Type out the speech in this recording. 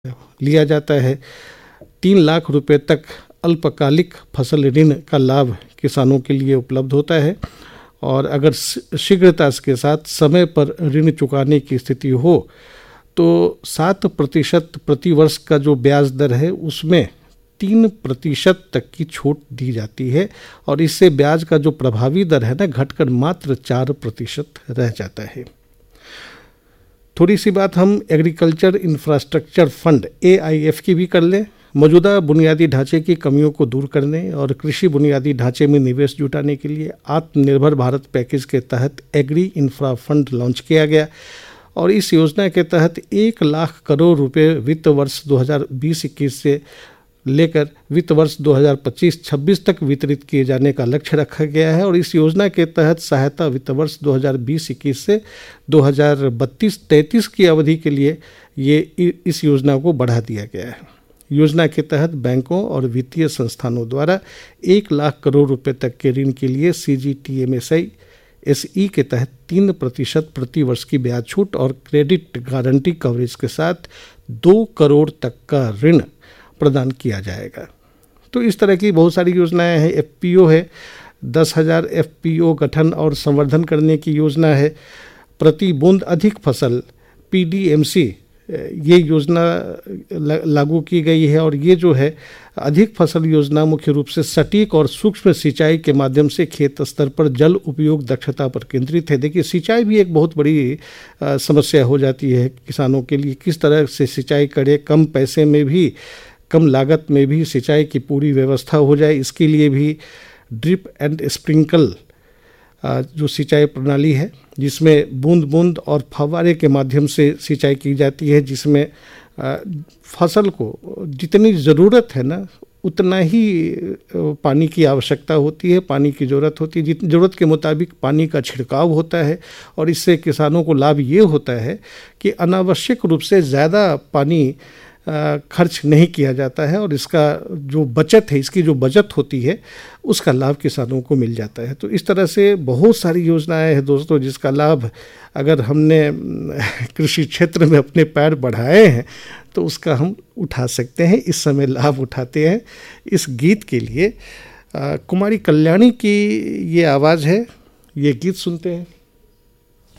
लिया जाता है। 3 लाख रुपए तक अल्पकालिक फसल ऋण का लाभ किसानों के लिए उपलब्ध होता है और अगर शीघ्रता के साथ समय पर ऋण चुकाने की स्थिति हो तो 7% प्रति वर्ष का जो ब्याज दर है उसमें 3% तक की छूट दी जाती है और इससे ब्याज का जो प्रभावी दर है ना घटकर मात्र 4% रह जाता है। थोड़ी सी बात हम एग्रीकल्चर इंफ्रास्ट्रक्चर फंड AIF की भी कर लें। मौजूदा बुनियादी ढांचे की कमियों को दूर करने और कृषि बुनियादी ढांचे में निवेश जुटाने के लिए आत्मनिर्भर भारत पैकेज के तहत एग्री इंफ्रा फंड लॉन्च किया गया और इस योजना के तहत 1 लाख करोड़ रुपए वित्त वर्ष 2020-21 से लेकर वित्त वर्ष 2025-26 तक वितरित किए जाने का लक्ष्य रखा गया है और इस योजना के तहत सहायता वित्त वर्ष 2020-21 से 2032-33 की अवधि के लिए इस योजना को बढ़ा दिया गया है। योजना के तहत बैंकों और वित्तीय संस्थानों द्वारा 1 लाख करोड़ रुपए तक के ऋण के लिए CGTMSE SE के तहत 3% प्रति वर्ष की ब्याज छूट और क्रेडिट गारंटी कवरेज के साथ 2 करोड़ तक का ऋण प्रदान किया जाएगा। तो इस तरह की बहुत सारी योजनाएं हैं। FPO है, 10,000 FPO गठन और संवर्धन करने की योजना है। प्रति बूंद अधिक फसल PDMC ये योजना लागू की गई है और ये जो है अधिक फसल योजना मुख्य रूप से सटीक और सूक्ष्म सिंचाई के माध्यम से खेत स्तर पर जल उपयोग दक्षता पर केंद्रित है। देखिए सिंचाई भी एक बहुत बड़ी समस्या हो जाती है किसानों के लिए। किस तरह से सिंचाई करें, कम पैसे में भी कम लागत में भी सिंचाई की पूरी व्यवस्था हो जाए, इसके लिए भी ड्रिप एंड स्प्रिंकल जो सिंचाई प्रणाली है जिसमें बूंद बूंद और फव्वारे के माध्यम से सिंचाई की जाती है, जिसमें फसल को जितनी ज़रूरत है ना उतना ही पानी की आवश्यकता होती है, पानी की ज़रूरत होती है, जितनी ज़रूरत के मुताबिक पानी का छिड़काव होता है और इससे किसानों को लाभ ये होता है कि अनावश्यक रूप से ज़्यादा पानी खर्च नहीं किया जाता है और इसका जो बचत है, इसकी जो बचत होती है उसका लाभ किसानों को मिल जाता है। तो इस तरह से बहुत सारी योजनाएं हैं दोस्तों जिसका लाभ अगर हमने कृषि क्षेत्र में अपने पैर बढ़ाए हैं तो उसका हम उठा सकते हैं। इस समय लाभ उठाते हैं। इस गीत के लिए कुमारी कल्याणी की ये आवाज़ है, ये गीत सुनते हैं।